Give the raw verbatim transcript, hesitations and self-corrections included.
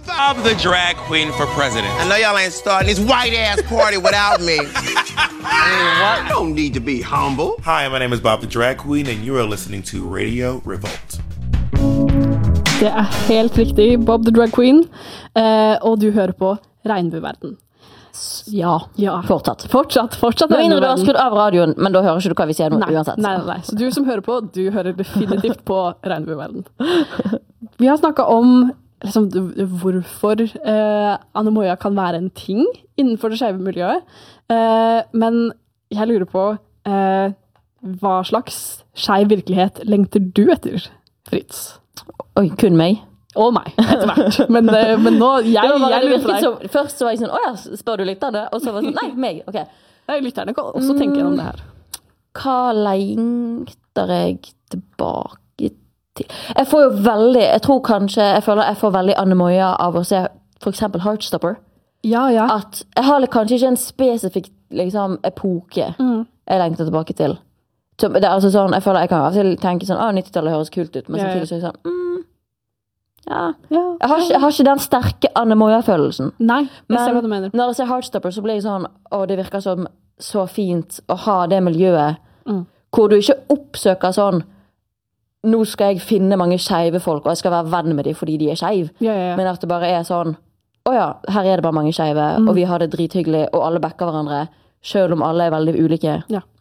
Bob the drag queen for president. I know y'all ain't starting this white-ass party without me. I don't need to be humble. Hi, my name is Bob the drag queen, and you are listening to Radio Revolt. Det er helt riktig, Bob the drag queen, uh, og du hører på Regnbueverden. Ja, ja, fortsatt. Fortsatt, fortsatt Nå mindre du har skrudd av radioen, men da hører ikke du hva vi sier nå, nei, uansett. Nei, nei, nei. Så du som hører på, du hører definitivt på Regnbueverden. Vi har snakket om liksom, hvorfor eh, anemoia kan være en ting innenfor det skeive miljøet, eh, men jeg lurer på eh, hva slags skeiv virkelighet lengter du etter, Fritz? Oi, kun meg? Og meg, etter hvert. Men, men nå, jeg, jeg, jeg lurer på deg. Så, først så var jeg sånn, åja, spør du lytterne? Og så var jeg sånn, nei, meg, ok. Nei, lytterne kan også mm. tenke gjennom det her. Hva lengter jeg tilbake til? Jeg får jo veldig, jeg tror kanskje, jeg føler jeg får veldig anemoia av å se for eksempel Heartstopper. Ja, ja. At jeg har kanskje ikke en spesifikk liksom, epoke mm. jeg lengter tilbake til. Så, det er altså sånn, jeg føler jeg kan av og til tenke sånn, å, nitti-tallet høres kult ut, men ja, samtidig så er jeg sånn, mm, ja. Ja. Jeg, har ikke, jeg har ikke den sterke anemoia-følelsen. Nei, jeg men ser hva du mener. Når jeg ser Heartstopper, så blir jeg sånn, å, det virker som så fint å ha det miljøet, mm. hvor du ikke oppsøker sånn, nå skal jeg finne mange skeive folk, og jeg skal være venn med dem fordi de er skeiv. Ja, ja, ja. Men at det bare er sånn, å ja, her er det bare mange skeive, mm. og vi har det drithyggelig, og alle backer hverandre, selv om alle er veldig ulike. Ja.